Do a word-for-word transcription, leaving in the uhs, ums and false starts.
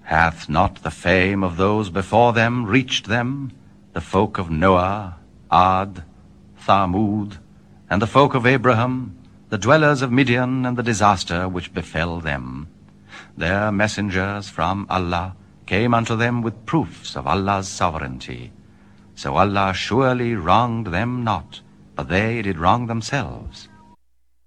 Hath not the fame of those before them reached them, the folk of Noah, Ad, Thamud, and the folk of Abraham, the dwellers of Midian, and the disaster which befell them? Their messengers from Allah came unto them with proofs of Allah's sovereignty. So Allah surely wronged them not, but they did wrong themselves.